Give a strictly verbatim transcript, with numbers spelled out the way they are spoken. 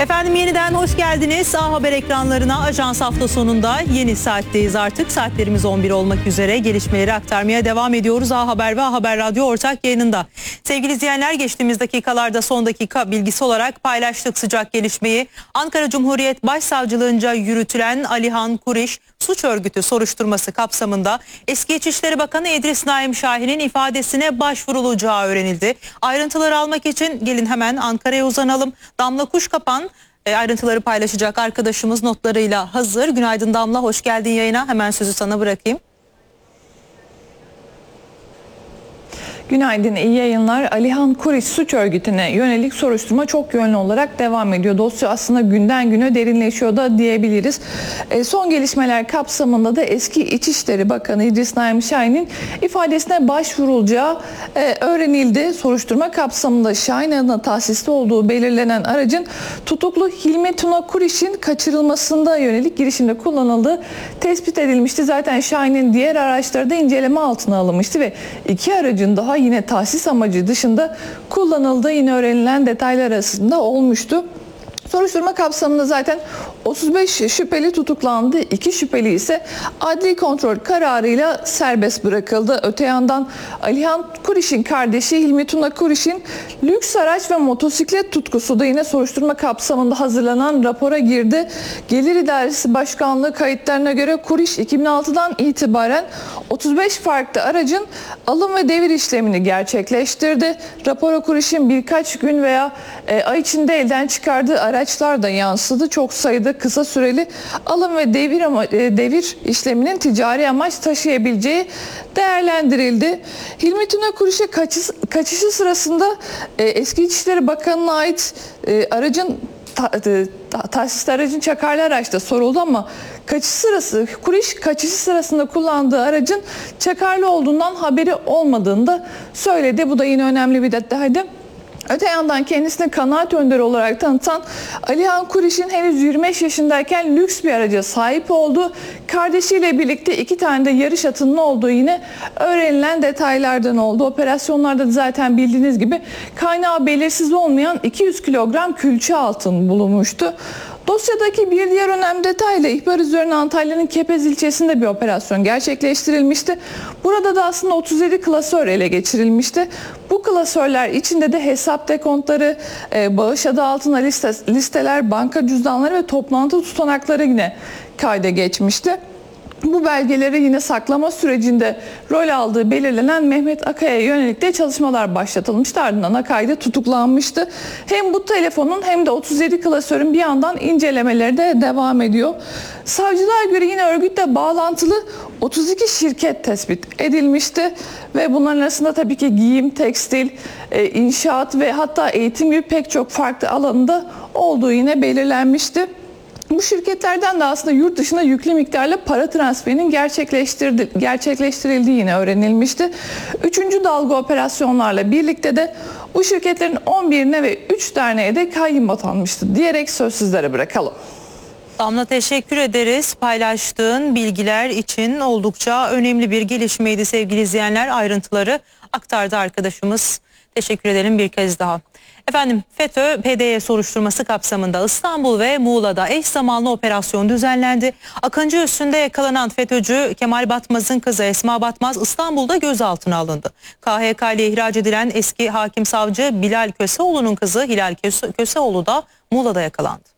Efendim yeniden hoş geldiniz. A Haber ekranlarına. Ajans hafta sonunda yeni saatteyiz artık. Saatlerimiz on bir olmak üzere. Gelişmeleri aktarmaya devam ediyoruz. A Haber ve A Haber Radyo ortak yayınında. Sevgili izleyenler, geçtiğimiz dakikalarda son dakika bilgisi olarak paylaştık sıcak gelişmeyi. Ankara Cumhuriyet Başsavcılığınca yürütülen Alihan Kuriş suç örgütü soruşturması kapsamında eski İçişleri Bakanı İdris Naim Şahin'in ifadesine başvurulacağı öğrenildi. Ayrıntıları almak için gelin hemen Ankara'ya uzanalım. Damla Kuşkapan e, ayrıntıları paylaşacak arkadaşımız notlarıyla hazır. Günaydın Damla, hoş geldin yayına. Hemen sözü sana bırakayım. Günaydın, iyi yayınlar. Alihan Kuriş suç örgütüne yönelik soruşturma çok yönlü olarak devam ediyor. Dosya aslında günden güne derinleşiyor da diyebiliriz. E, son gelişmeler kapsamında da eski İçişleri Bakanı İdris Naim Şahin'in ifadesine başvurulacağı e, öğrenildi. Soruşturma kapsamında Şahin adına tahsisli olduğu belirlenen aracın tutuklu Hilmi Tuna Kuriş'in kaçırılmasında yönelik girişimde kullanıldığı tespit edilmişti. Zaten Şahin'in diğer araçları da inceleme altına alınmıştı ve iki aracın daha yine tahsis amacı dışında kullanıldığı yine öğrenilen detaylar arasında olmuştu. Soruşturma kapsamında zaten otuz beş şüpheli tutuklandı. iki şüpheli ise adli kontrol kararıyla serbest bırakıldı. Öte yandan Alihan Kuriş'in kardeşi Hilmi Tuna Kuriş'in lüks araç ve motosiklet tutkusu da yine soruşturma kapsamında hazırlanan rapora girdi. Gelir İdaresi Başkanlığı kayıtlarına göre Kuriş iki bin altıdan itibaren otuz beş farklı aracın alım ve devir işlemini gerçekleştirdi. Rapora Kuriş'in birkaç gün veya e, ay içinde elden çıkardığı araçlar da yansıdı. Çok sayıda kısa süreli alım ve devir ama, e, devir işleminin ticari amaç taşıyabileceği değerlendirildi. Hilmi Tuna Kuriş'e kaçış, kaçışı sırasında e, eski İçişleri Bakanı'na ait e, aracın ta, e, ta, tahsisli aracın çakarlı araçta soruldu ama kaçış sırası Kuriş kaçışı sırasında kullandığı aracın çakarlı olduğundan haberi olmadığını da söyledi. Bu da yine önemli bir detaydı. Öte yandan kendisini kanaat önderi olarak tanıtan Alihan Kuriş'in henüz yirmi beş yaşındayken lüks bir araca sahip olduğu, kardeşiyle birlikte iki tane de yarış atının olduğu yine öğrenilen detaylardan oldu. Operasyonlarda da zaten bildiğiniz gibi kaynağı belirsiz olmayan iki yüz kilogram külçe altın bulunmuştu. Dosyadaki bir diğer önemli detayla ihbar üzerine Antalya'nın Kepez ilçesinde bir operasyon gerçekleştirilmişti. Burada da aslında otuz yedi klasör ele geçirilmişti. Bu klasörler içinde de hesap dekontları, bağış adı altında liste, listeler, banka cüzdanları ve toplantı tutanakları yine kayda geçmişti. Bu belgeleri yine saklama sürecinde rol aldığı belirlenen Mehmet Akay'a yönelik de çalışmalar başlatılmıştı. Ardından Akay da tutuklanmıştı. Hem bu telefonun hem de otuz yedi klasörün bir yandan incelemeleri de devam ediyor. Savcılığa göre yine örgütle bağlantılı otuz iki şirket tespit edilmişti ve bunların arasında tabii ki giyim, tekstil, inşaat ve hatta eğitim gibi pek çok farklı alanında olduğu yine belirlenmişti. Bu şirketlerden de aslında yurt dışına yüklü miktarla para transferinin gerçekleştirildiği yine öğrenilmişti. Üçüncü dalga operasyonlarla birlikte de bu şirketlerin on birine ve üç taneye de kayyum atanmıştı diyerek söz sizlere bırakalım. Damla, teşekkür ederiz. Paylaştığın bilgiler için oldukça önemli bir gelişmeydi sevgili izleyenler. Ayrıntıları aktardı arkadaşımız. Teşekkür edelim bir kez daha. Efendim, FETÖ P D Y soruşturması kapsamında İstanbul ve Muğla'da eş zamanlı operasyon düzenlendi. Akıncı üstünde yakalanan FETÖ'cü Kemal Batmaz'ın kızı Esma Batmaz İstanbul'da gözaltına alındı. K H K ile ihraç edilen eski hakim savcı Bilal Köseoğlu'nun kızı Hilal Köse, Köseoğlu da Muğla'da yakalandı.